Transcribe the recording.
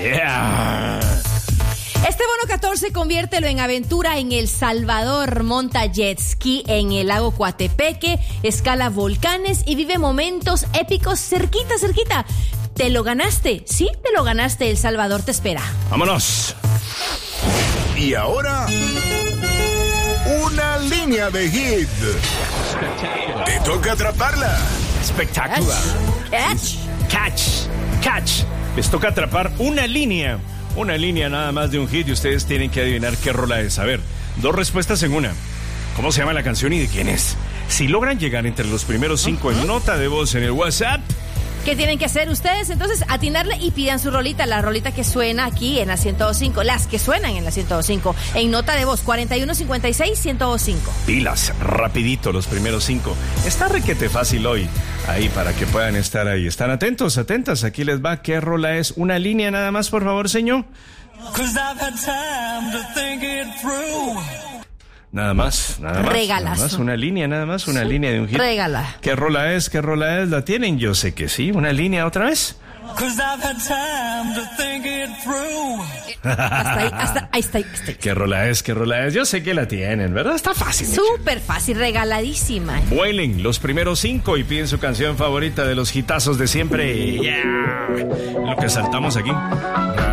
Yeah. Este bono 14 conviértelo en aventura en El Salvador. Monta jet ski en el lago Coatepeque, escala volcanes y vive momentos épicos cerquita. ¿Te lo ganaste? Sí, te lo ganaste. El Salvador te espera. ¡Vámonos! Y ahora, una línea de hit. Te toca atraparla. Espectacular. Catch. Les toca atrapar una línea nada más de un hit y ustedes tienen que adivinar qué rola es. A ver, 2 respuestas en una. ¿Cómo se llama la canción y de quién es? Si logran llegar entre los primeros 5 en nota de voz en el WhatsApp, ¿qué tienen que hacer ustedes? Entonces, atinarle y pidan su rolita, la rolita que suena aquí en la 105, las que suenan en la 105, en nota de voz 4156-105. pilas, rapidito los primeros 5. Está requete fácil hoy, ahí para que puedan estar ahí. Están atentas, aquí les va. ¿Qué rola es? Una línea nada más, por favor, señor. Nada más. Regalazo. Nada más, una línea de un hit. Regala. ¿Qué rola es? ¿La tienen? Yo sé que sí. ¿Una línea otra vez? Hasta ahí está. ¿Qué rola es? Yo sé que la tienen, ¿verdad? Está fácil. Súper fácil, regaladísima. Vuelen los primeros 5 y piden su canción favorita de los hitazos de siempre. Yeah. Lo que saltamos aquí.